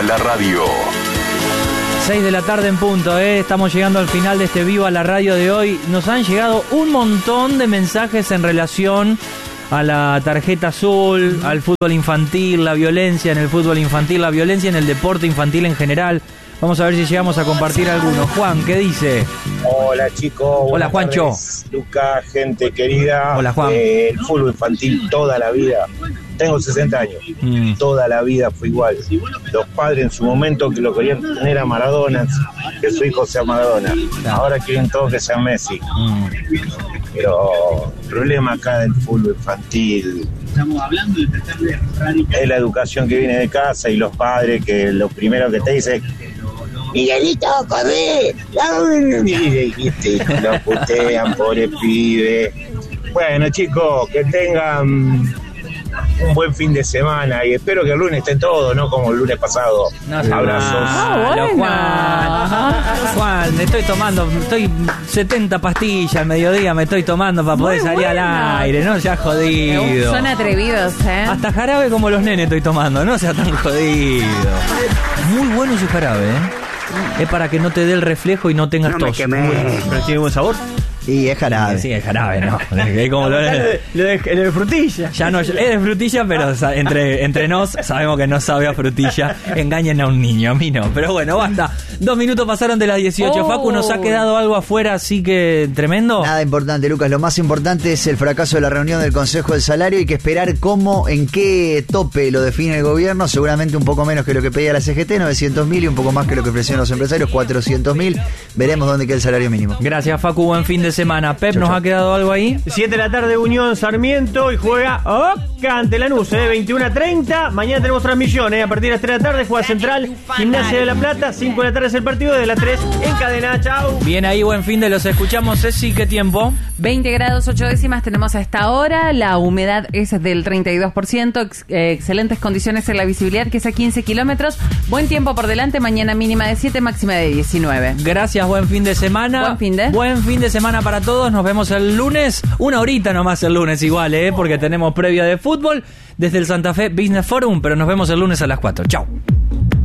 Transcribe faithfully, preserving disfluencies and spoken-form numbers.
Viva la Radio. seis de la tarde en punto, ¿eh? Estamos llegando al final de este Viva la Radio de hoy. Nos han llegado un montón de mensajes en relación a la tarjeta azul, al fútbol infantil, la violencia en el fútbol infantil, la violencia en el deporte infantil en general. Vamos a ver si llegamos a compartir alguno. Juan, ¿qué dice? Hola chicos. Hola Juancho. Tardes. Lucas, gente querida. Hola Juan. Eh, el fútbol infantil toda la vida. Tengo sesenta años. Mm. Toda la vida fue igual. Los padres en su momento que lo querían tener a Maradona, que su hijo sea Maradona. Ahora quieren todos que sea Messi. Mm. Pero el problema acá del fútbol infantil es la educación que viene de casa y los padres que lo primero que te dicen: Miguelito, corre. Y viste, lo putean, pobre pibe. Bueno, chicos, que tengan un buen fin de semana y espero que el lunes estén todos, no como el lunes pasado. No, abrazos. Ah, bueno. Juan, Juan, me estoy tomando, estoy setenta pastillas al mediodía, me estoy tomando para poder Muy salir bueno. al aire, no seas jodido. Son atrevidos, ¿eh? Hasta jarabe como los nenes estoy tomando, no seas tan jodido. Muy bueno su jarabe, ¿eh? Es para que no te dé el reflejo y no tengas no tos. Me quemé. Pero tiene buen sabor. Y es jarabe. Sí, es jarabe, ¿no? Es como lo, de, lo, de, lo de frutilla. Ya no, es de frutilla, pero entre, entre nos sabemos que no sabe a frutilla. Engañen a un niño, a mí no. Pero bueno, basta. Dos minutos pasaron de las dieciocho. Oh. Facu, ¿nos ha quedado algo afuera así que tremendo? Nada importante, Lucas. Lo más importante es el fracaso de la reunión del Consejo del Salario. Hay que esperar cómo, en qué tope lo define el gobierno. Seguramente un poco menos que lo que pedía la C G T, novecientos mil, y un poco más que lo que ofrecieron los empresarios, cuatrocientos mil. Veremos dónde queda el salario mínimo. Gracias, Facu. Buen fin de semana. Pep, ¿nos ha quedado algo ahí? siete de la tarde, Unión Sarmiento, y juega Oca ante Lanús, eh, veintiuno a treinta. Mañana tenemos transmisión, eh, a partir de las tres de la tarde juega Central, Gimnasia de La Plata. cinco de la tarde es el partido, de las tres en cadena. Chao. Bien ahí, buen fin de los escuchamos. Ceci, ¿qué tiempo? veinte grados ocho décimas tenemos a esta hora. La humedad es del treinta y dos por ciento. Ex- eh, excelentes condiciones en la visibilidad, que es a quince kilómetros. Buen tiempo por delante. Mañana mínima de siete, máxima de diecinueve. Gracias, buen fin de semana. Buen fin de. Buen fin de semana para todos. Nos vemos el lunes. Una horita nomás el lunes igual, ¿eh? Porque tenemos previa de fútbol desde el Santa Fe Business Forum. Pero nos vemos el lunes a las cuatro. Chau.